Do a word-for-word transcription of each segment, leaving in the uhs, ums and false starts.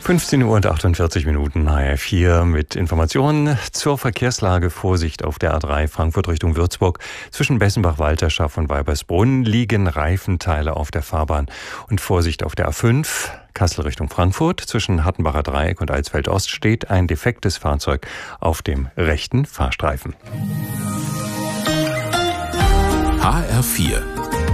fünfzehn Uhr und achtundvierzig Minuten, H R vier mit Informationen zur Verkehrslage. Vorsicht auf der A drei Frankfurt Richtung Würzburg. Zwischen Bessenbach-Walterschaft und Weibersbrunn liegen Reifenteile auf der Fahrbahn. Und Vorsicht auf der A fünf Kassel Richtung Frankfurt. Zwischen Hattenbacher Dreieck und Alsfeld Ost steht ein defektes Fahrzeug auf dem rechten Fahrstreifen. H R vier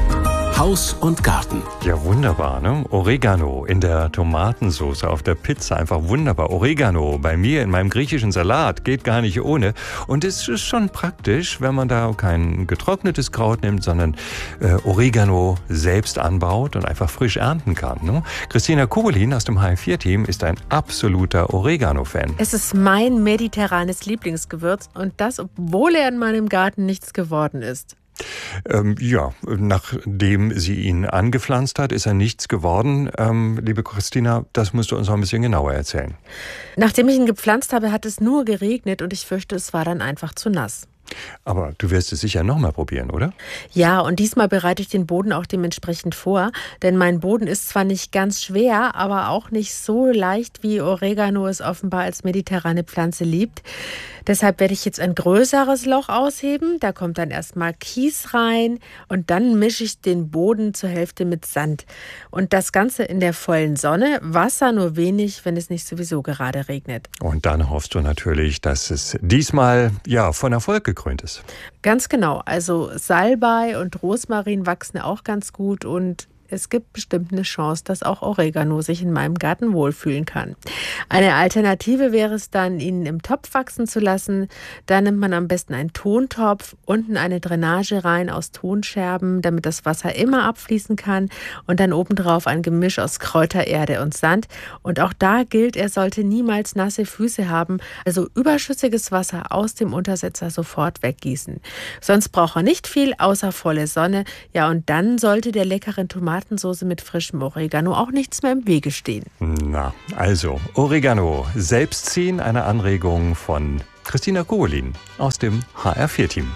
Haus und Garten. Ja, wunderbar, ne? Oregano in der Tomatensauce, auf der Pizza, einfach wunderbar. Oregano bei mir in meinem griechischen Salat, geht gar nicht ohne. Und es ist schon praktisch, wenn man da kein getrocknetes Kraut nimmt, sondern äh, Oregano selbst anbaut und einfach frisch ernten kann. Ne? Christina Kowalin aus dem H R vier Team ist ein absoluter Oregano-Fan. Es ist mein mediterranes Lieblingsgewürz und das, obwohl er in meinem Garten nichts geworden ist. Ähm, ja, nachdem sie ihn angepflanzt hat, ist er nichts geworden. Ähm, liebe Christina, das musst du uns noch ein bisschen genauer erzählen. Nachdem ich ihn gepflanzt habe, hat es nur geregnet und ich fürchte, es war dann einfach zu nass. Aber du wirst es sicher nochmal probieren, oder? Ja, und diesmal bereite ich den Boden auch dementsprechend vor, denn mein Boden ist zwar nicht ganz schwer, aber auch nicht so leicht, wie Oregano es offenbar als mediterrane Pflanze liebt. Deshalb werde ich jetzt ein größeres Loch ausheben, da kommt dann erstmal Kies rein und dann mische ich den Boden zur Hälfte mit Sand. Und das Ganze in der vollen Sonne, Wasser nur wenig, wenn es nicht sowieso gerade regnet. Und dann hoffst du natürlich, dass es diesmal ja von Erfolg gekrönt ist. Ganz genau, also Salbei und Rosmarin wachsen auch ganz gut und es gibt bestimmt eine Chance, dass auch Oregano sich in meinem Garten wohlfühlen kann. Eine Alternative wäre es dann, ihn im Topf wachsen zu lassen. Da nimmt man am besten einen Tontopf, unten eine Drainage rein aus Tonscherben, damit das Wasser immer abfließen kann und dann obendrauf ein Gemisch aus Kräutererde und Sand. Und auch da gilt, er sollte niemals nasse Füße haben, also überschüssiges Wasser aus dem Untersetzer sofort weggießen. Sonst braucht er nicht viel, außer volle Sonne. Ja, und dann sollte der leckeren Tomaten Tomatensauce mit frischem Oregano auch nichts mehr im Wege stehen. Na, also Oregano selbst ziehen, eine Anregung von Christina Kowalin aus dem H R vier Team.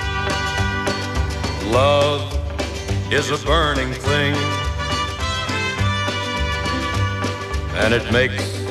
Love is a burning thing and it makes